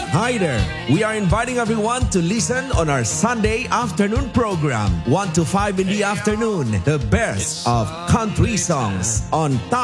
Hi there. We are inviting everyone to listen on our Sunday afternoon program, 1 to 5 in the afternoon, the best of country songs on Top